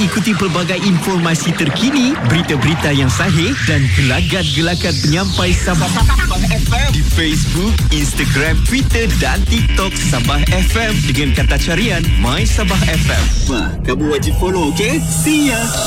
ikuti pelbagai informasi terkini, berita-berita yang sahih dan gelagat-gelagat penyampai Sabah di Facebook, Instagram, Twitter dan TikTok Sabah FM dengan kata carian My Sabah FM. Wah, kamu wajib follow, okay? See ya!